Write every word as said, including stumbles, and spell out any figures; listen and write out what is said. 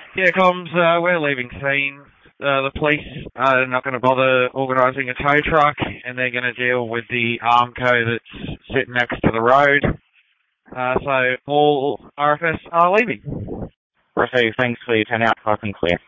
Yeah, comms, uh, we're leaving scene. Uh, the police are not going to bother organising a tow truck, and they're going to deal with the Armco that's sitting next to the road. Uh, so all R F S are leaving. Righto, thanks for your turnout, nice and clear.